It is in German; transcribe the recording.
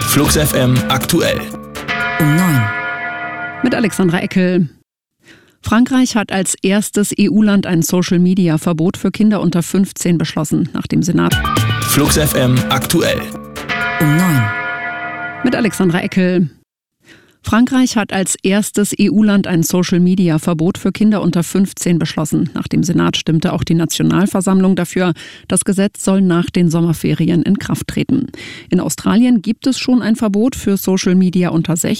Flux FM aktuell. Um 9. Mit Alexandra Eckel. Frankreich hat als erstes EU-Land ein Social-Media-Verbot für Kinder unter 15 beschlossen, nach dem Senat. Flux FM aktuell. Um 9. Mit Alexandra Eckel. Frankreich hat als erstes EU-Land ein Social-Media-Verbot für Kinder unter 15 beschlossen. Nach dem Senat stimmte auch die Nationalversammlung dafür. Das Gesetz soll nach den Sommerferien in Kraft treten. In Australien gibt es schon ein Verbot für Social-Media unter 16.